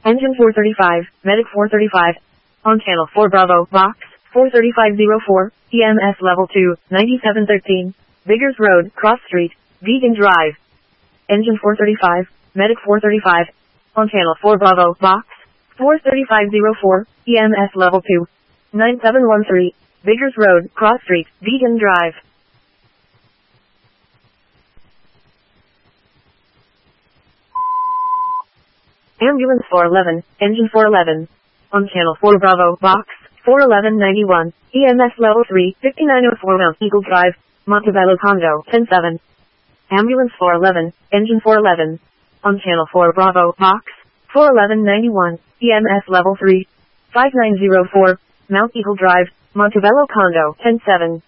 Engine 435, Medic 435. On channel 4 Bravo, Box 43504, EMS level 2, 9713. Biggers Road, Cross Street, Beacon Drive. Engine 435, Medic 435. On channel 4 Bravo, Box 43504, EMS level 2, 9713. Biggers Road, Cross Street, Beacon Drive. Ambulance 411, Engine 411. On channel 4 Bravo, Box 41191, EMS level 3, 5904 Mount Eagle Drive, Montebello Condo, 107. Ambulance 411, Engine 411. On channel 4 Bravo, Box 41191, EMS level 3, 5904, Mount Eagle Drive, Montebello Condo, 107.